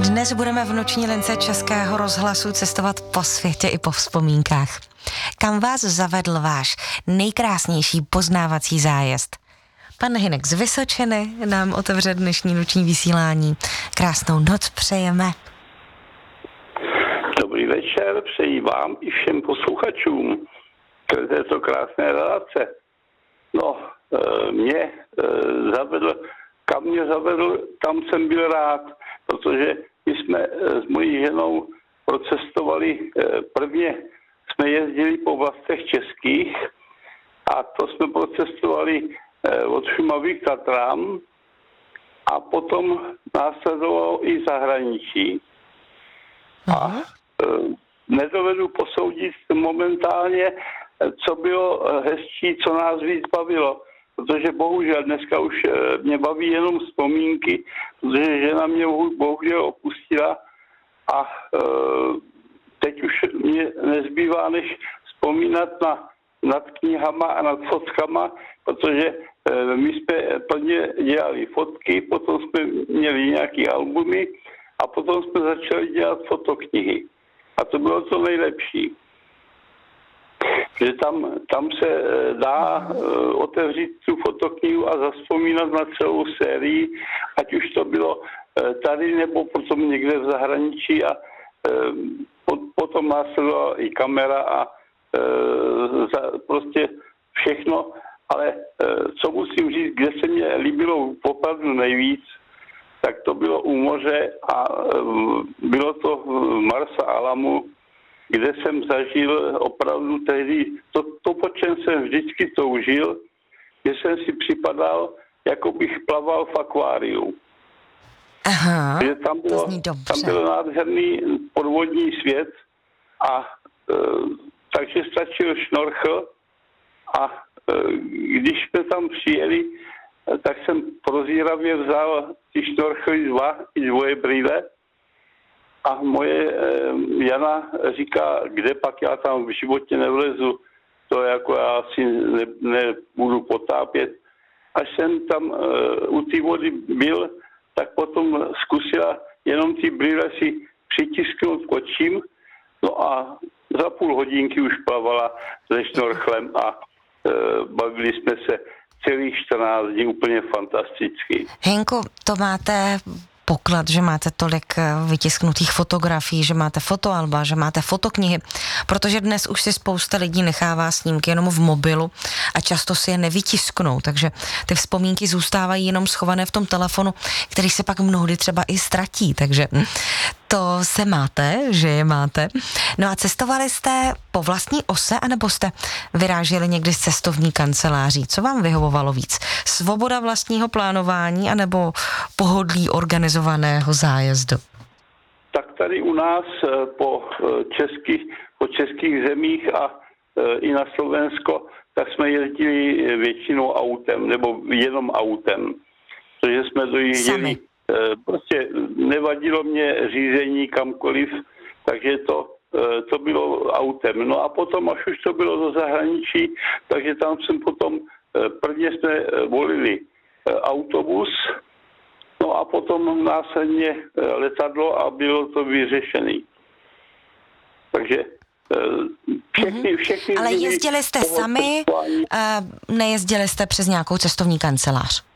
Dnes budeme v noční lince Českého rozhlasu cestovat po světě i po vzpomínkách. Kam vás zavedl váš nejkrásnější poznávací zájezd? Pan Hynek z Vysočiny nám otevře dnešní noční vysílání. Krásnou noc přejeme. Dobrý večer, přeji vám i všem posluchačům této krásné relace. No, kam mě zavedl, tam jsem byl rád, protože my jsme s mojí ženou procestovali, prvně jsme jezdili po vlastech českých a to jsme procestovali od Šumavy k Tatrám a potom následovalo i zahraničí. A nedovedu posoudit momentálně, co bylo hezčí, co nás víc bavilo, protože bohužel dneska už mě baví jenom vzpomínky, protože žena mě bohužel opustila a teď už mě nezbývá, než vzpomínat nad knihama a nad fotkama, protože my jsme plně dělali fotky, potom jsme měli nějaké albumy a potom jsme začali dělat fotoknihy. A to bylo to nejlepší. Že tam se dá otevřít tu fotoknihu a zavzpomínat na celou sérii, ať už to bylo tady nebo potom někde v zahraničí a potom následovala i kamera a prostě všechno. Ale co musím říct, kde se mě líbilo opravdu nejvíc, tak to bylo u moře a bylo to v Marsa Alamu, kde jsem zažil opravdu tehdy to, po čem jsem vždycky toužil, že jsem si připadal, jako bych plaval v akváriu. Aha, že tam byl nádherný podvodní svět a takže stačil šnorchl a když jsme tam přijeli, tak jsem prozíravě vzal ty šnorchly i dvoje brýle a moje Jana říká, kde pak já tam v životě nevlezu, to jako já si nebudu potápět. Až jsem tam u té vody byl, tak potom zkusila jenom ty brýle si přitisknout k očím, no a za půl hodinky už plavala se šnorchlem a bavili jsme se celých 14 dní úplně fantasticky. Henko, to máte poklad, že máte tolik vytisknutých fotografií, že máte fotoalba, že máte fotoknihy, protože dnes už si spousta lidí nechává snímky jenom v mobilu a často si je nevytisknou, takže ty vzpomínky zůstávají jenom schované v tom telefonu, který se pak mnohdy třeba i ztratí, takže to se máte, že je máte. No a cestovali jste po vlastní ose, anebo jste vyráželi někdy z cestovní kanceláří? Co vám vyhovovalo víc? Svoboda vlastního plánování, anebo pohodlí organizovaného zájezdu? Tak tady u nás po českých zemích a i na Slovensko, tak jsme jezdili většinou autem, nebo jenom autem. Protože jsme dojížděli. Prostě nevadilo mě řízení kamkoliv, takže to bylo autem. No a potom, až už to bylo do zahraničí, takže tam jsem potom, prvně jsme volili autobus, no a potom následně letadlo a bylo to vyřešený. Takže všechny... Ale jezdili jste sami, nejezdili jste přes nějakou cestovní kancelář?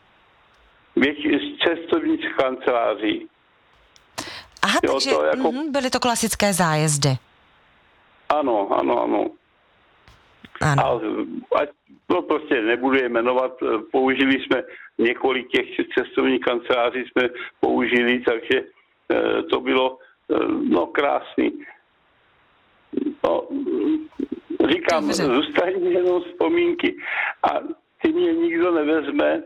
Cestovní kanceláří. Aha, jo, takže jako... byly to klasické zájezdy. Ano. A to prostě nebudu je jmenovat. Použili jsme několik těch cestovních kanceláří, jsme použili, takže to bylo krásný. No, říkám, zůstaní jenom vzpomínky a ty mě nikdo nevezme.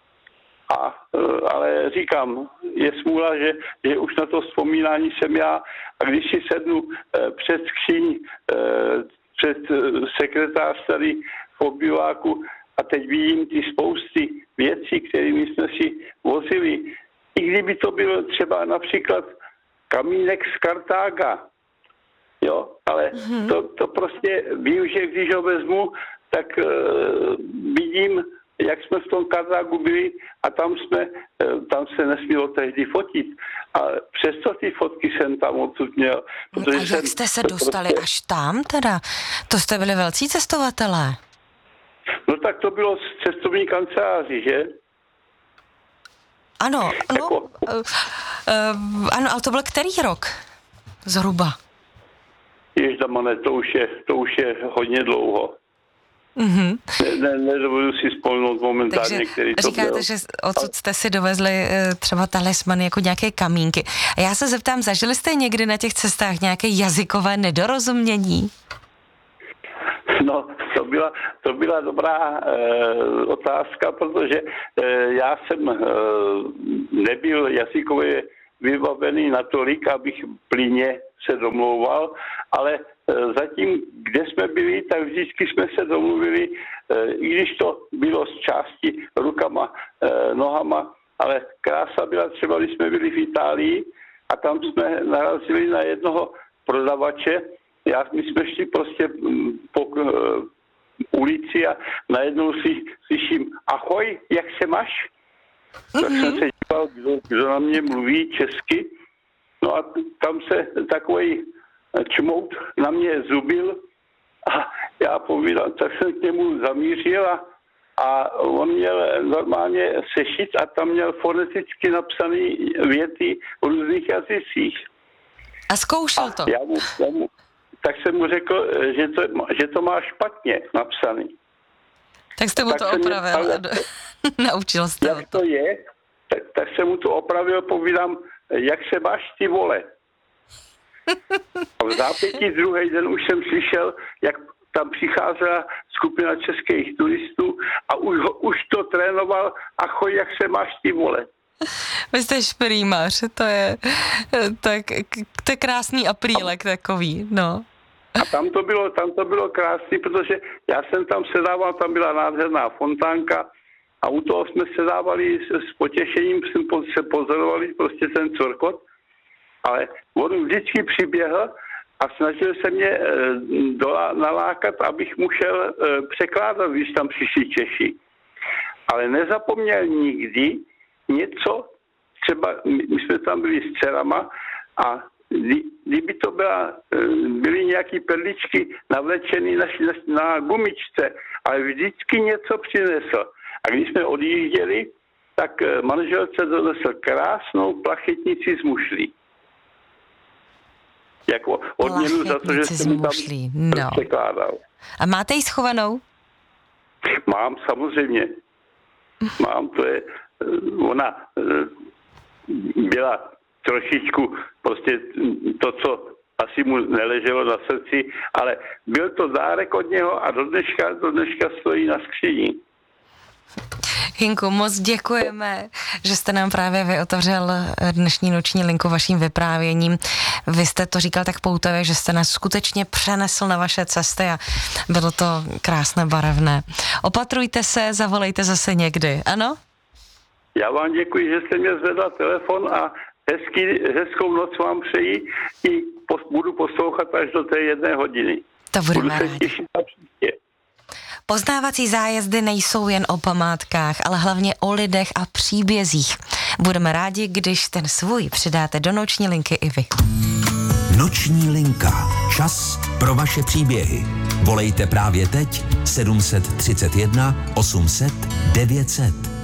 Ale říkám, je smůla, že už na to vzpomínání jsem já a když si sednu před skříň, před sekretář tady v obyváku a teď vidím ty spousty věcí, kterými jsme si vozili, i kdyby to bylo třeba například kamínek z Kartága, jo, ale to prostě vím, že když ho vezmu, tak vidím jak jsme v tom Kartágu byli a tam se nesmělo tehdy fotit. A přesto ty fotky jsem tam odsud měl. A jak jste se dostali až tam teda? To jste byli velcí cestovatelé. No tak to bylo z cestovní kanceláři, že? Ano, no, ano, ale to byl který rok? Zhruba. Ježdamane, to už je hodně dlouho. Mm-hmm. Nedovedu si spolnout momentálně, který to říkáte, byl. že odsud jste si dovezli třeba talismany jako nějaké kamínky. A já se zeptám, zažili jste někdy na těch cestách nějaké jazykové nedorozumění? No, to byla dobrá otázka, protože já jsem nebyl jazykově vybavený natolik, abych plyně se domlouval, ale zatím, kde jsme byli, tak vždycky jsme se domluvili, i když to bylo z části rukama, nohama, ale krása byla třeba, když jsme byli v Itálii a tam jsme narazili na jednoho prodavače. My jsme šli prostě po ulici a najednou slyším ahoj, jak se máš? Tak jsem se díval, kdo na mě mluví česky. No a tam se takový čmout na mě zubil a já povídám, tak jsem k němu zamířil a on měl normálně sešit a tam měl foneticky napsané věty v různých jazycích. A zkoušel to? Tak jsem mu řekl, že to má špatně napsaný. Tak jste mu to opravil. Naučil jste jak to je, tak jsem mu to opravil, povídám, jak se máš, ty vole. A v zápětí druhý den už jsem slyšel, jak tam přicházela skupina českých turistů a už to trénoval, ahoj, jak se máš, ty vole. Vy jste šprýmař, to je krásný aprílek takový, no. A tam to bylo krásný, protože já jsem tam sedával, tam byla nádherná fontánka a u toho jsme sedávali s potěšením, se pozorovali prostě ten curkot, ale on vždycky přiběhl a snažil se mě nalákat, abych mu šel překládat, když tam přišli Češi. Ale nezapomněl nikdy něco, třeba my jsme tam byli s dcerama a kdyby to byly nějaký perličky navlečený na gumičce, ale vždycky něco přinesl. A když jsme odjížděli, tak manželce donesl krásnou plachetnici z mušlí. Jako odměnu za to, že jsem mu tam překládal. A máte ji schovanou? Mám, samozřejmě. Mám, ona byla trošičku prostě to, co asi mu neleželo na srdci, ale byl to dárek od něho a do dneška stojí na skříni. Hinku, moc děkujeme, že jste nám právě vyotevřel dnešní noční linku vaším vyprávěním. Vy jste to říkal tak poutavě, že jste nás skutečně přenesl na vaše cesty a bylo to krásné, barevné. Opatrujte se, zavolejte zase někdy, ano? Já vám děkuji, že jste mě zvedla telefon a hezkou noc vám přeji i budu poslouchat až do té 1 hodiny. To budeme rádi. Těšit na příště. Poznávací zájezdy nejsou jen o památkách, ale hlavně o lidech a příbězích. Budeme rádi, když ten svůj přidáte do noční linky i vy. Noční linka. Čas pro vaše příběhy. Volejte právě teď 731 800 900.